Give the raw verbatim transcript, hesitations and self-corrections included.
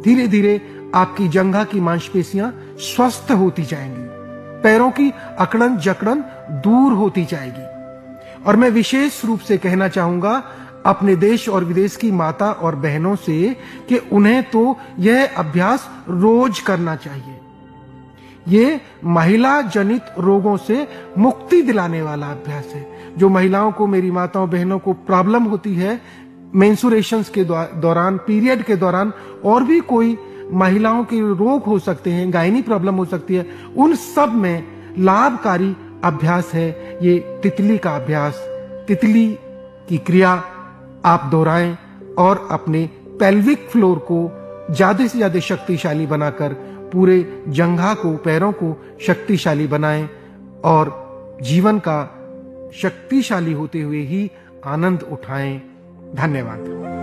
धीरे धीरे आपकी जंघा की मांसपेशियां स्वस्थ होती जाएंगी, पैरों की अकड़न जकड़न दूर होती जाएगी। और मैं विशेष रूप से कहना चाहूंगा अपने देश और विदेश की माता और बहनों से कि उन्हें तो यह अभ्यास रोज करना चाहिए। ये महिला जनित रोगों से मुक्ति दिलाने वाला अभ्यास है। जो महिलाओं को, मेरी माताओं बहनों को प्रॉब्लम होती है मेंस्ट्रुएशंस के दौरान, पीरियड के दौरान, और भी कोई महिलाओं के रोग हो सकते हैं, गायनी प्रॉब्लम हो सकती है, उन सब में लाभकारी अभ्यास है ये तितली का अभ्यास। तितली की क्रिया आप दोहराएं और अपने पेल्विक फ्लोर को ज्यादा से ज्यादा शक्तिशाली बनाकर पूरे जंघा को, पैरों को शक्तिशाली बनाएं और जीवन का शक्तिशाली होते हुए ही आनंद उठाएं। धन्यवाद।